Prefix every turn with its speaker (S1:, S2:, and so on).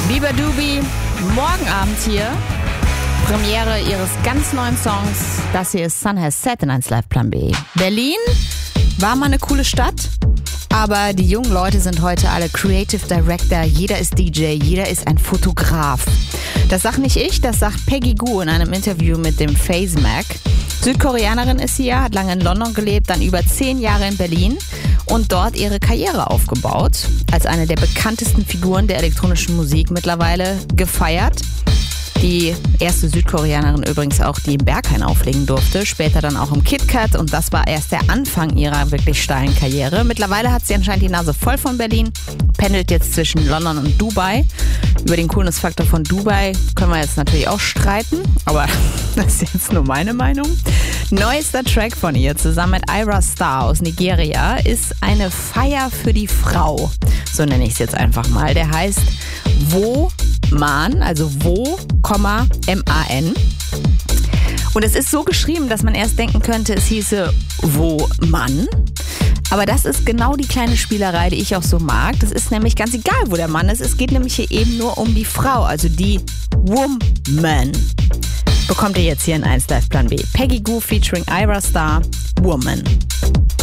S1: Lieber Dubi, morgen Abend hier, Premiere ihres ganz neuen Songs. Das hier ist Sun Has Set in 1 Live Plan B. Berlin war mal eine coole Stadt, aber die jungen Leute sind heute alle Creative Director, jeder ist DJ, jeder ist ein Fotograf. Das sagt nicht ich, das sagt Peggy Gou in einem Interview mit dem Phase Mag. Südkoreanerin ist sie ja, hat lange in London gelebt, dann über 10 Jahre in Berlin und dort ihre Karriere aufgebaut. Als eine der bekanntesten Figuren der elektronischen Musik mittlerweile gefeiert. Die erste Südkoreanerin übrigens auch, die im Berghain auflegen durfte, später dann auch im KitKat und das war erst der Anfang ihrer wirklich steilen Karriere. Mittlerweile hat sie anscheinend die Nase voll von Berlin, pendelt jetzt zwischen London und Dubai. Über den Coolness-Faktor von Dubai können wir jetzt natürlich auch streiten, aber das ist jetzt nur meine Meinung. Neuester Track von ihr zusammen mit Ayra Starr aus Nigeria ist eine Feier für die Frau, so nenne ich es jetzt einfach mal. Der heißt Woman, also M-A-N. Und es ist so geschrieben, dass man erst denken könnte, es hieße Wo-Mann. Aber das ist genau die kleine Spielerei, die ich auch so mag. Das ist nämlich ganz egal, wo der Mann ist. Es geht nämlich hier eben nur um die Frau, also die Woman. Bekommt ihr jetzt hier in 1 Live Plan B. Peggy Gou featuring Ayra Starr, Woman.